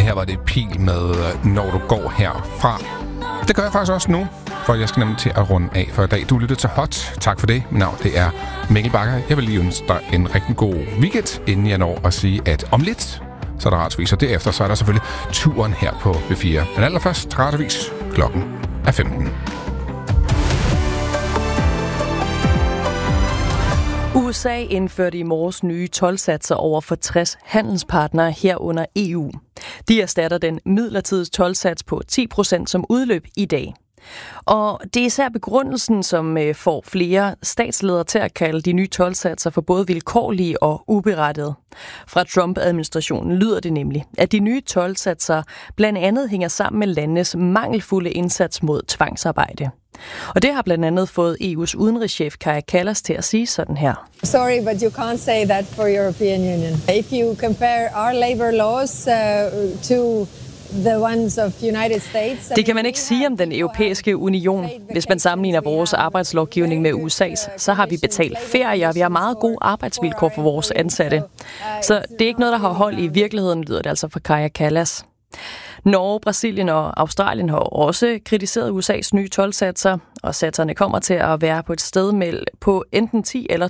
her var det Pil med Når du går herfra. Det gør jeg faktisk også nu, for jeg skal nemlig til at runde af for i dag. Du lytter til Hot. Tak for det. Mit navn det er Mikkel Bakker. Jeg vil lige ønske dig en rigtig god weekend, inden jeg når at sige, at om lidt, så er der Radioavis, og derefter så er der selvfølgelig turen her på B4. Men allerførst Radioavis. Klokken er 15. USA indførte i morges nye toldsatser over for 60 handelspartnere herunder EU. De erstatter den midlertidige toldsats på 10%, som udløb i dag. Og det er især begrundelsen, som får flere statsledere til at kalde de nye toldsatser for både vilkårlige og uberettigede. Fra Trump-administrationen lyder det nemlig, at de nye toldsatser blandt andet hænger sammen med landenes mangelfulde indsats mod tvangsarbejde. Og det har blandt andet fået EU's udenrigschef Kaja Kallas til at sige sådan her. Sorry, but you can't say that for European Union. If you compare our labor laws to the ones of United States. Det kan man ikke sige om den europæiske union. Hvis man sammenligner vores arbejdslovgivning med USA's, så har vi betalt ferie, og vi har meget gode arbejdsvilkår for vores ansatte. Så det er ikke noget, der har hold i virkeligheden, lyder det altså fra Kaja Kallas. Norge, Brasilien og Australien har også kritiseret USA's nye toldsatser, og satserne kommer til at være på et sted på enten 10 eller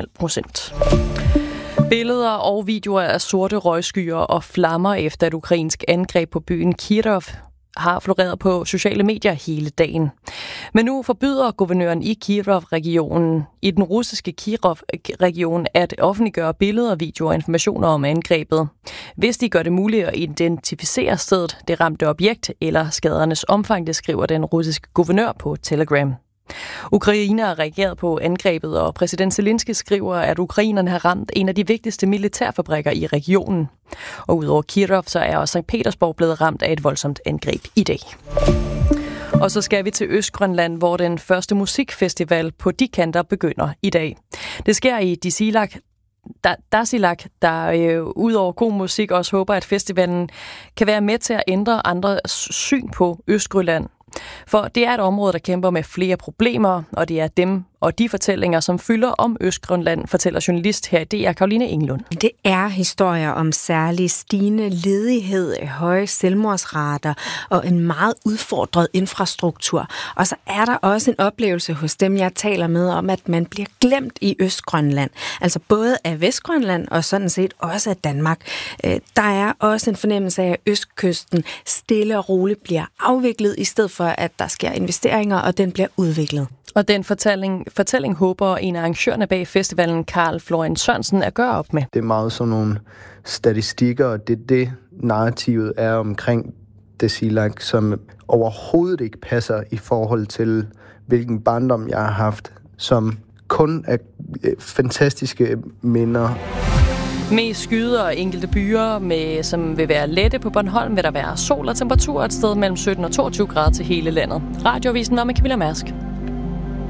12,5%. Billeder og videoer af sorte røgskyer og flammer efter et ukrainsk angreb på byen Kirov har floreret på sociale medier hele dagen. Men nu forbyder guvernøren i Kirov-regionen, i den russiske Kirov-region, at offentliggøre billeder, videoer og informationer om angrebet, hvis de gør det muligt at identificere stedet, det ramte objekt eller skadernes omfang, det skriver den russiske guvernør på Telegram. Ukraine har reageret på angrebet, og præsident Zelensky skriver, at ukrainerne har ramt en af de vigtigste militærfabrikker i regionen. Og udover Kirov, så er også St. Petersborg blevet ramt af et voldsomt angreb i dag. Og så skal vi til Østgrønland, hvor den første musikfestival på de kanter begynder i dag. Det sker i Tasiilaq, der udover god musik også håber, at festivalen kan være med til at ændre andres syn på Østgrønland. For det er et område, der kæmper med flere problemer, og det er dem og de fortællinger, som fylder om Østgrønland, fortæller journalist her i DR, Karoline Englund. Det er historier om særlig stigende ledighed, høje selvmordsrater og en meget udfordret infrastruktur. Og så er der også en oplevelse hos dem, jeg taler med, om at man bliver glemt i Østgrønland. Altså både af Vestgrønland og sådan set også af Danmark. Der er også en fornemmelse af, at Østkysten stille og roligt bliver afviklet, i stedet for at der sker investeringer, og den bliver udviklet. Og den fortælling håber en af arrangørerne bag festivalen, Karl Florian Sørensen, at gøre op med. Det er meget sådan nogle statistikker, og det narrativet er omkring Tasiilaq, som overhovedet ikke passer i forhold til, hvilken barndom jeg har haft, som kun er fantastiske minder. Med skyder og enkelte byer, som vil være lette på Bornholm, vil der være sol og temperatur et sted mellem 17 og 22 grader til hele landet. Radioavisen var med Camilla Mærsk.